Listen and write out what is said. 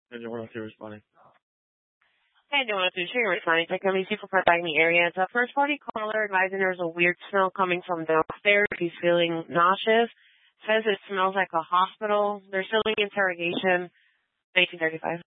Engine 102 responding. Hey, doing it through Tree responding. Take me super far back in the area. It's a first party caller advising there's a weird smell coming from downstairs. He's feeling nauseous. Says it smells like a hospital. They're still in interrogation. 1835.